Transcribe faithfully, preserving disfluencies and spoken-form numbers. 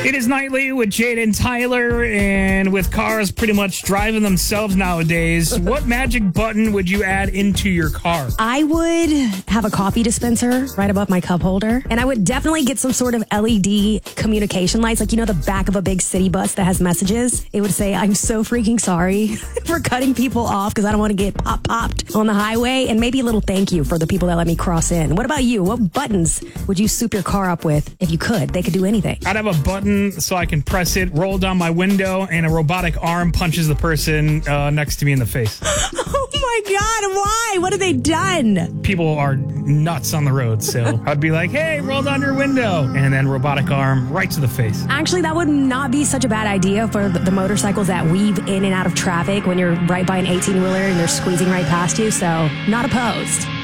It is Nightly with Jade and Tyler, and with cars pretty much driving themselves nowadays, what magic button would you add into your car? I would have a coffee dispenser right above my cup holder, and I would definitely get some sort of L E D communication lights, like, you know, the back of a big city bus that has messages. It would say, I'm so freaking sorry for cutting people off because I don't want to get pop-popped on the highway, and maybe a little thank you for the people that let me cross in. What about you? What buttons would you soup your car up with if you could? They could do anything. I'd have a button so I can press it, roll down my window, and a robotic arm punches the person uh, next to me in the face. Oh my God, why? What have they done? People are nuts on the road, so I'd be like, hey, roll down your window, and then robotic arm right to the face. Actually, that would not be such a bad idea for the motorcycles that weave in and out of traffic when you're right by an eighteen-wheeler and they're squeezing right past you, so not opposed.